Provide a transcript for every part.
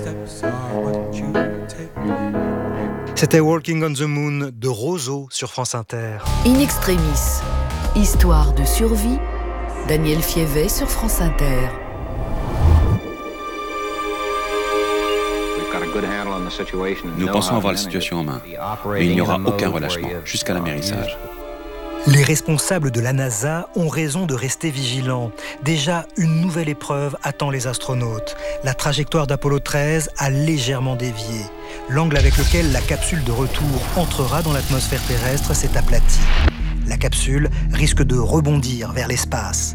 C'était Walking on the Moon de Roseau sur France Inter. In extremis, histoire de survie, Daniel Fievet sur France Inter. Nous pensons avoir la situation en main, mais il n'y aura aucun relâchement jusqu'à l'amérissage. Les responsables de la NASA ont raison de rester vigilants. Déjà, une nouvelle épreuve attend les astronautes. La trajectoire d'Apollo 13 a légèrement dévié. L'angle avec lequel la capsule de retour entrera dans l'atmosphère terrestre s'est aplati. La capsule risque de rebondir vers l'espace.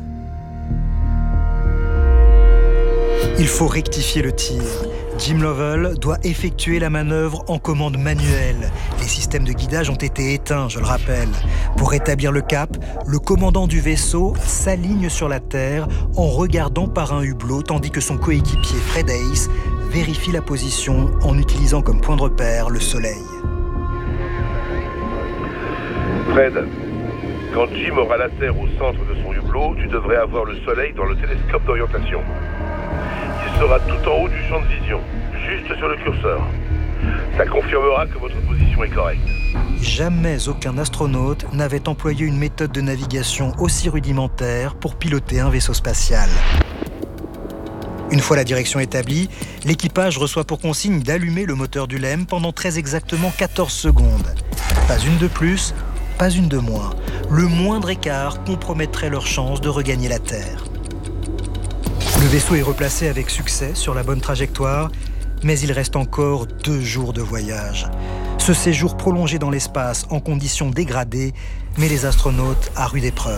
Il faut rectifier le tir. Jim Lovell doit effectuer la manœuvre en commande manuelle. Les systèmes de guidage ont été éteints, je le rappelle. Pour rétablir le cap, le commandant du vaisseau s'aligne sur la Terre en regardant par un hublot, tandis que son coéquipier Fred Haise vérifie la position en utilisant comme point de repère le Soleil. Fred, quand Jim aura la Terre au centre de son hublot, tu devrais avoir le Soleil dans le télescope d'orientation. Il sera tout en haut du champ de vision, juste sur le curseur. Ça confirmera que votre position est correcte. Jamais aucun astronaute n'avait employé une méthode de navigation aussi rudimentaire pour piloter un vaisseau spatial. Une fois la direction établie, l'équipage reçoit pour consigne d'allumer le moteur du LEM pendant très exactement 14 secondes. Pas une de plus, pas une de moins. Le moindre écart compromettrait leur chance de regagner la Terre. Le vaisseau est replacé avec succès sur la bonne trajectoire, mais il reste encore 2 jours de voyage. Ce séjour prolongé dans l'espace en conditions dégradées met les astronautes à rude épreuve.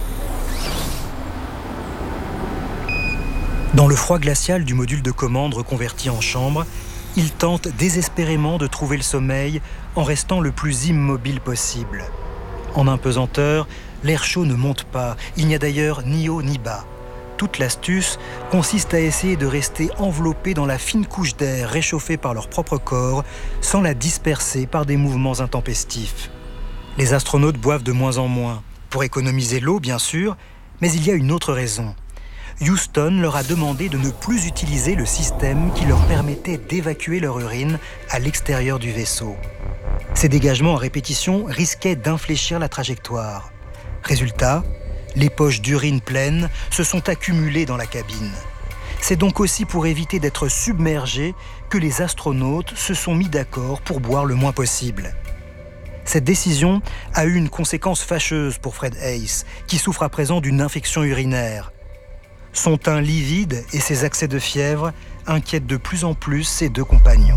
Dans le froid glacial du module de commande reconverti en chambre, ils tentent désespérément de trouver le sommeil en restant le plus immobile possible. En impesanteur, l'air chaud ne monte pas, il n'y a d'ailleurs ni haut ni bas. Toute l'astuce consiste à essayer de rester enveloppés dans la fine couche d'air réchauffée par leur propre corps sans la disperser par des mouvements intempestifs. Les astronautes boivent de moins en moins, pour économiser l'eau bien sûr, mais il y a une autre raison. Houston leur a demandé de ne plus utiliser le système qui leur permettait d'évacuer leur urine à l'extérieur du vaisseau. Ces dégagements à répétition risquaient d'infléchir la trajectoire. Résultat, les poches d'urine pleines se sont accumulées dans la cabine. C'est donc aussi pour éviter d'être submergés que les astronautes se sont mis d'accord pour boire le moins possible. Cette décision a eu une conséquence fâcheuse pour Fred Haise, qui souffre à présent d'une infection urinaire. Son teint livide et ses accès de fièvre inquiètent de plus en plus ses 2 compagnons.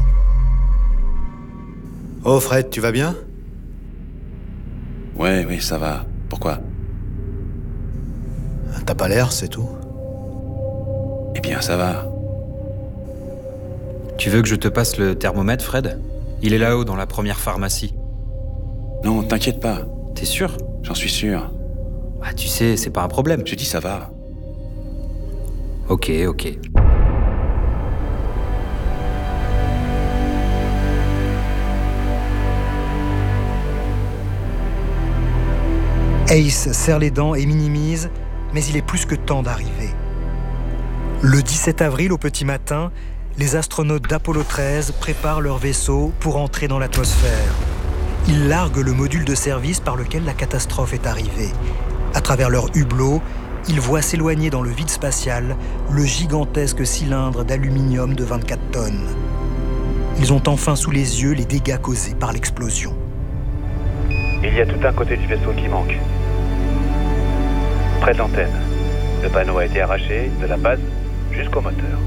Oh Fred, tu vas bien ? Oui, ça va. Pourquoi ? T'as pas l'air, c'est tout. Eh bien, ça va. Tu veux que je te passe le thermomètre, Fred ? Il est là-haut, dans la première pharmacie. Non, t'inquiète pas. T'es sûr ? J'en suis sûr. Ah, tu sais, c'est pas un problème. Je dis ça va. Ok. Haise serre les dents et minimise, mais il est plus que temps d'arriver. Le 17 avril au petit matin, les astronautes d'Apollo 13 préparent leur vaisseau pour entrer dans l'atmosphère. Ils larguent le module de service par lequel la catastrophe est arrivée. À travers leur hublot, ils voient s'éloigner dans le vide spatial le gigantesque cylindre d'aluminium de 24 tonnes. Ils ont enfin sous les yeux les dégâts causés par l'explosion. Il y a tout un côté du vaisseau qui manque. Près de l'antenne. Le panneau a été arraché de la base jusqu'au moteur.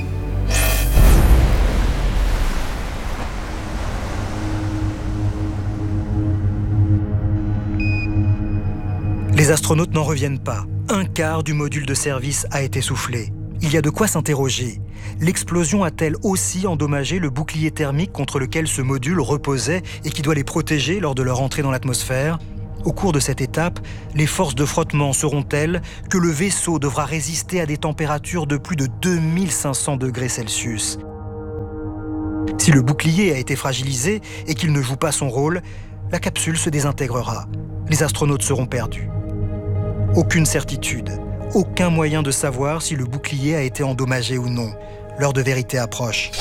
Les astronautes n'en reviennent pas. Un quart du module de service a été soufflé. Il y a de quoi s'interroger. L'explosion a-t-elle aussi endommagé le bouclier thermique contre lequel ce module reposait et qui doit les protéger lors de leur entrée dans l'atmosphère ? Au cours de cette étape, les forces de frottement seront telles que le vaisseau devra résister à des températures de plus de 2500 degrés Celsius. Si le bouclier a été fragilisé et qu'il ne joue pas son rôle, la capsule se désintégrera. Les astronautes seront perdus. Aucune certitude, aucun moyen de savoir si le bouclier a été endommagé ou non. l'heure de vérité approche.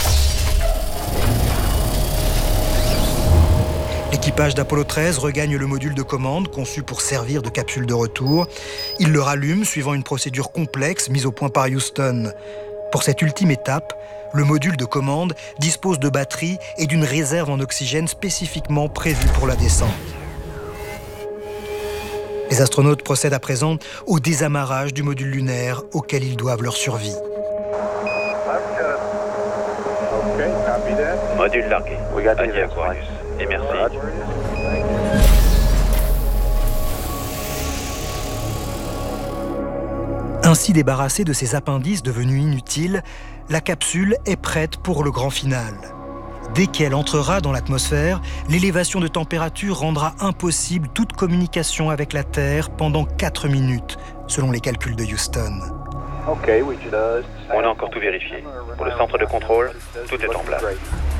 L'équipage d'Apollo 13 regagne le module de commande conçu pour servir de capsule de retour. Il le rallume suivant une procédure complexe mise au point par Houston. Pour cette ultime étape, le module de commande dispose de batteries et d'une réserve en oxygène spécifiquement prévue pour la descente. Les astronautes procèdent à présent au désamarrage du module lunaire auquel ils doivent leur survie. Module largué. Adieu Aquarius. Et merci. Ainsi débarrassée de ses appendices devenus inutiles, la capsule est prête pour le grand final. Dès qu'elle entrera dans l'atmosphère, l'élévation de température rendra impossible toute communication avec la Terre pendant 4 minutes, selon les calculs de Houston. On a encore tout vérifié. Pour le centre de contrôle, tout est en place.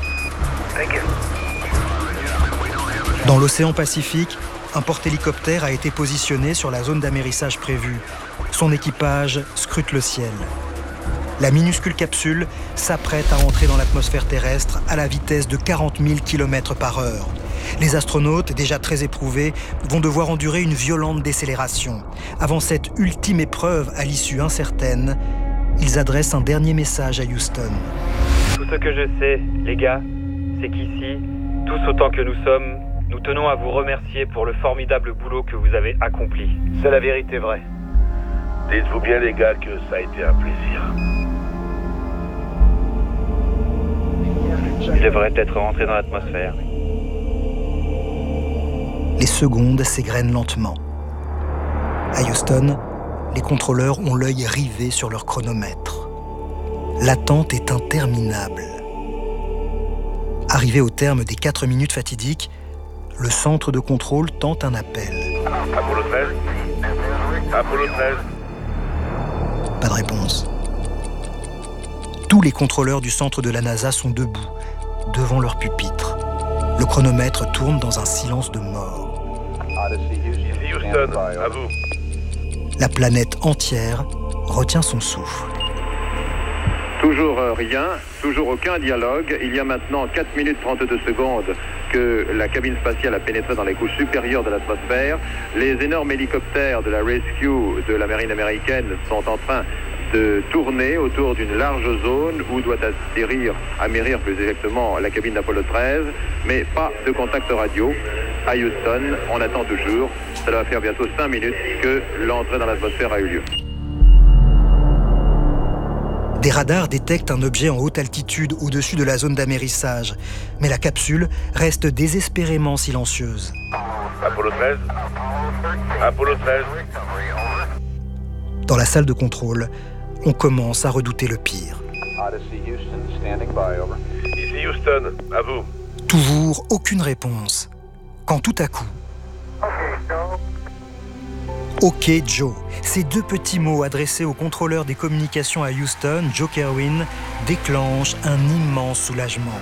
Dans l'océan Pacifique, un porte-hélicoptère a été positionné sur la zone d'amérissage prévue. Son équipage scrute le ciel. La minuscule capsule s'apprête à entrer dans l'atmosphère terrestre à la vitesse de 40 000 km/h. Les astronautes, déjà très éprouvés, vont devoir endurer une violente décélération. Avant cette ultime épreuve à l'issue incertaine, ils adressent un dernier message à Houston. Tout ce que je sais, les gars, c'est qu'ici, tous autant que nous sommes, nous tenons à vous remercier pour le formidable boulot que vous avez accompli. C'est la vérité vraie. Dites-vous bien, les gars, que ça a été un plaisir. Il devrait être rentré dans l'atmosphère. Les secondes s'égrènent lentement. À Houston, les contrôleurs ont l'œil rivé sur leur chronomètre. L'attente est interminable. Arrivé au terme des 4 minutes fatidiques, le centre de contrôle tente un appel. Apollo 13 Apollo 13 Pas de réponse. Tous les contrôleurs du centre de la NASA sont debout, devant leur pupitre. Le chronomètre tourne dans un silence de mort. Ici Houston, à vous. La planète entière retient son souffle. Toujours rien, toujours aucun dialogue. Il y a maintenant 4 minutes 32 secondes que la cabine spatiale a pénétré dans les couches supérieures de l'atmosphère. Les énormes hélicoptères de la Rescue de la marine américaine sont en train de tourner autour d'une large zone où doit amérir plus exactement la cabine d'Apollo 13, mais pas de contact radio. À Houston, on attend toujours. Ça va faire bientôt 5 minutes que l'entrée dans l'atmosphère a eu lieu. Des radars détectent un objet en haute altitude au-dessus de la zone d'amérissage, mais la capsule reste désespérément silencieuse. Apollo 13 Apollo 13 Dans la salle de contrôle, on commence à redouter le pire. Ici Houston, à vous. Toujours aucune réponse. Quand tout à coup... OK Joe. Ces 2 petits mots adressés au contrôleur des communications à Houston, Joe Kerwin, déclenchent un immense soulagement.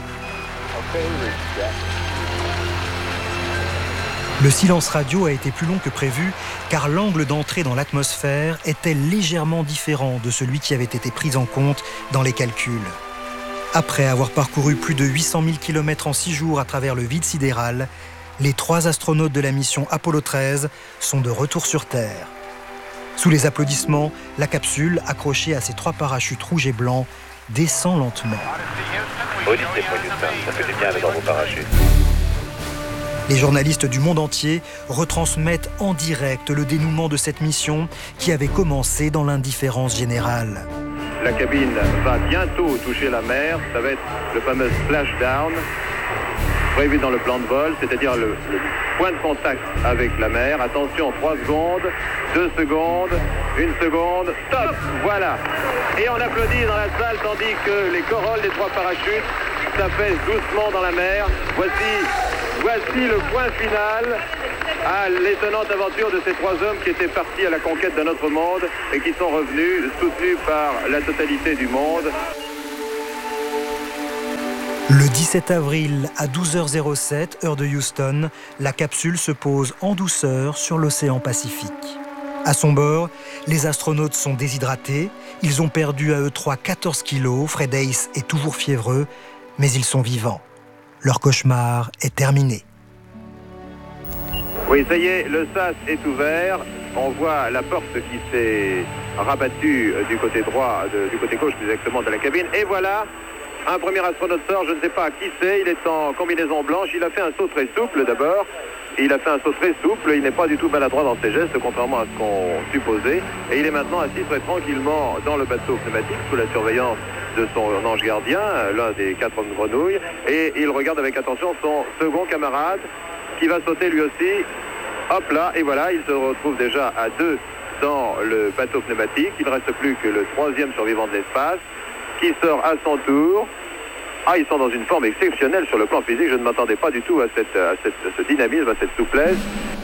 Le silence radio a été plus long que prévu car l'angle d'entrée dans l'atmosphère était légèrement différent de celui qui avait été pris en compte dans les calculs. Après avoir parcouru plus de 800 000 km en 6 jours à travers le vide sidéral, les 3 astronautes de la mission Apollo 13 sont de retour sur Terre. Sous les applaudissements, la capsule, accrochée à ses 3 parachutes rouges et blancs, descend lentement. Odyssée pour Houston, ça fait du bien d'être dans vos parachutes. Les journalistes du monde entier retransmettent en direct le dénouement de cette mission qui avait commencé dans l'indifférence générale. La cabine va bientôt toucher la mer. Ça va être le fameux splashdown prévu dans le plan de vol, c'est-à-dire le point de contact avec la mer. Attention, 3 secondes, 2 secondes, 1 seconde, stop, voilà. Et on applaudit dans la salle tandis que les corolles des 3 parachutes s'affaissent doucement dans la mer. Voici le point final à l'étonnante aventure de ces 3 hommes qui étaient partis à la conquête d'un autre monde et qui sont revenus, soutenus par la totalité du monde. Le 17 avril à 12h07, heure de Houston, la capsule se pose en douceur sur l'océan Pacifique. À son bord, les astronautes sont déshydratés. Ils ont perdu à eux trois 14 kilos. Fred Haise est toujours fiévreux, mais ils sont vivants. Leur cauchemar est terminé. Oui, ça y est, le sas est ouvert. On voit la porte qui s'est rabattue du côté droit, du côté gauche plus exactement de la cabine. Et voilà, un premier astronaute sort, je ne sais pas qui c'est. Il est en combinaison blanche. Il a fait un saut très souple d'abord. Il a fait un saut très souple. Il n'est pas du tout maladroit dans ses gestes, contrairement à ce qu'on supposait. Et il est maintenant assis très tranquillement dans le bateau pneumatique sous la surveillance de son ange gardien, l'un des 4 hommes grenouilles. Et il regarde avec attention son second camarade qui va sauter lui aussi. Hop là, et voilà, il se retrouve déjà à 2 dans le bateau pneumatique. Il ne reste plus que le 3e survivant de l'espace qui sort à son tour. Ah, ils sont dans une forme exceptionnelle sur le plan physique. Je ne m'attendais pas du tout à ce dynamisme, à cette souplesse.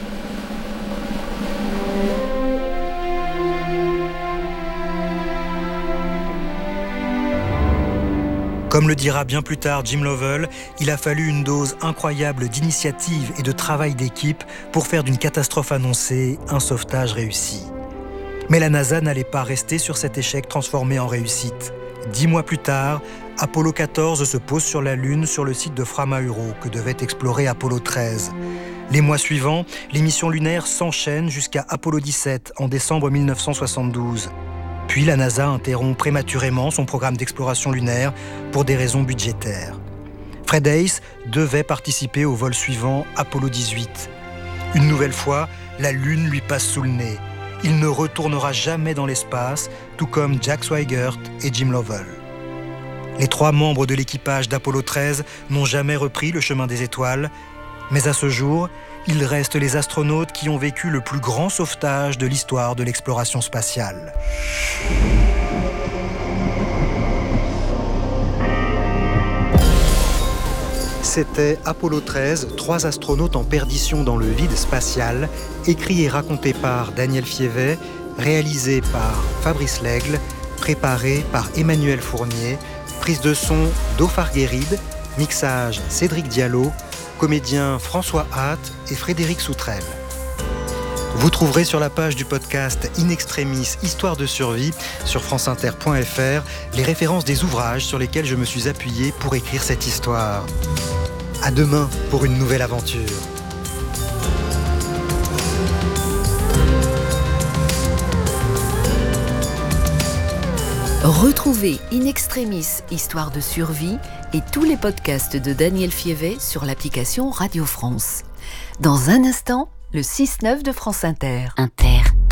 Comme le dira bien plus tard Jim Lovell, il a fallu une dose incroyable d'initiative et de travail d'équipe pour faire d'une catastrophe annoncée un sauvetage réussi. Mais la NASA n'allait pas rester sur cet échec transformé en réussite. 10 mois plus tard, Apollo 14 se pose sur la Lune sur le site de Framahuro que devait explorer Apollo 13. Les mois suivants, les missions lunaires s'enchaînent jusqu'à Apollo 17 en décembre 1972. Puis la NASA interrompt prématurément son programme d'exploration lunaire pour des raisons budgétaires. Fred Haise devait participer au vol suivant, Apollo 18. Une nouvelle fois, la Lune lui passe sous le nez. Il ne retournera jamais dans l'espace, tout comme Jack Swigert et Jim Lovell. Les 3 membres de l'équipage d'Apollo 13 n'ont jamais repris le chemin des étoiles, mais à ce jour, ils restent les astronautes qui ont vécu le plus grand sauvetage de l'histoire de l'exploration spatiale. C'était Apollo 13, 3 astronautes en perdition dans le vide spatial, écrit et raconté par Daniel Fievet, réalisé par Fabrice Lègle, préparé par Emmanuel Fournier, prise de son d'Ofar Guéride, mixage Cédric Diallo, comédiens François Hatt et Frédéric Soutrel. Vous trouverez sur la page du podcast In Extremis Histoire de survie sur franceinter.fr les références des ouvrages sur lesquels je me suis appuyé pour écrire cette histoire. À demain pour une nouvelle aventure. Retrouvez In Extremis Histoire de survie et tous les podcasts de Daniel Fievet sur l'application Radio France. Dans un instant, le 6-9 de France Inter.